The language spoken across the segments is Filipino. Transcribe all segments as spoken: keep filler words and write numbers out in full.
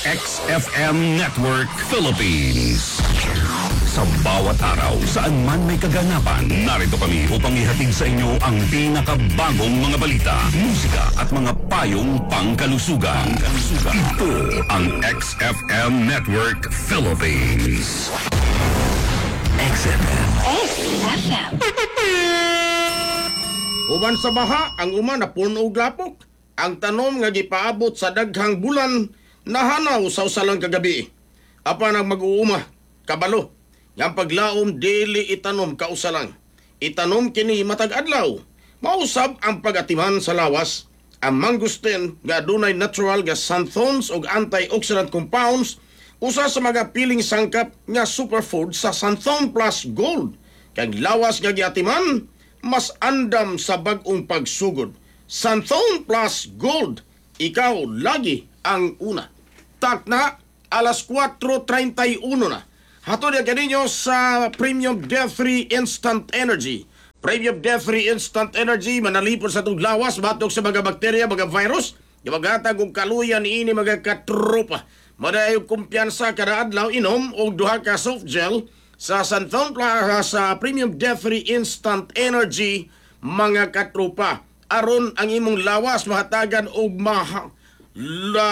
X F M Network Philippines. Sa bawat araw, saan man may kaganapan, narito kami upang ihatid sa inyo ang pinakabagong mga balita, musika at mga payong pangkalusugan. Ito ang X F M Network Philippines. X F M. X F M. Uban sa baha, ang uma na puno og lapok. Ang tanom nga gipaabot sa daghang bulan nahanaw sa usalang kagabi. Apan ang mag-uuma, kabalo. Yang paglaom dili itanom kausalang. Itanom kini matag adlaw. Mausab ang pagatiman sa lawas. Ang mangustin nga adunay natural nga xanthones ug antioxidant compounds usa sa mga piling sangkap nga superfood sa Xanthone Plus Gold. Kag lawas nga giatiman mas andam sa bag-ong pagsugod. Xanthone Plus Gold, ikaw lagi ang una. Tak na, alas kwatro treinta y uno na. Hatod yan kaninyo sa Premium Death Free Instant Energy. Premium Death Free Instant Energy manalipod sa itong lawas, batok sa mga bakterya, mga virus, yung magatag og kaluyan ini mga katropa. Madayong kumpiyansa kada adlaw inom og duha ka soft gel sa Xanthone Plus sa Premium Death Free Instant Energy mga katropa. Aron ang imong lawas mahatagan og maha la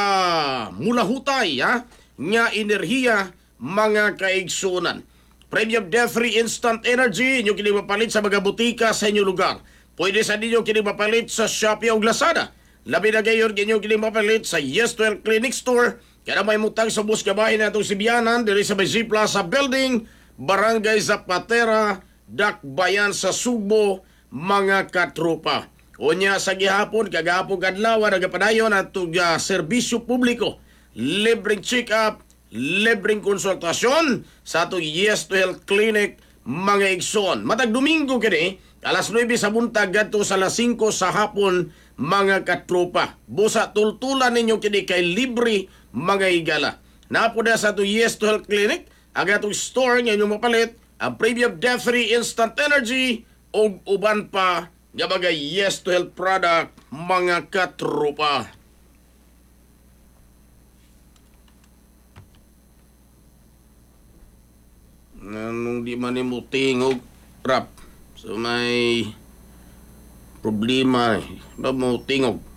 mulahutay ha nga enerhiya mga kaigsunan. Premium Death Free Instant Energy inyo kini mapalit sa mga butika sa inyong lugar. Pwede sa ninyo kini mapalit sa Shopee o Lazada. Labi na gayon inyo kini mapalit sa Yes twelve Clinic Store. Kaya may mutang sa bus kabahin na itong Sibianan diri sa May Z Plaza Building, Barangay Zapatera, Dakbayan sa Subo, mga katropa. Unya sa gihapon, kagahapon kadlaw nagapadayon atong uh, serbisyo publiko. Libreng check-up, libreng konsultasyon sa atong Yes to Health Clinic, mga igsoon. Matag Domingo kini, alas nuwebe sa buntag gadto sa alas singko sa hapon, mga katropa. Busa tultulan ninyo kini kay libre, mga igala. Napo na sa atong Yes to Health Clinic, ang atong store nga inyong mapalit, ang Premium Death Free Instant Energy, o uban pa nga mga Yes to Health product, mga katropa. Anong di man mo tingog, rap. So may problema, ba mo tingog.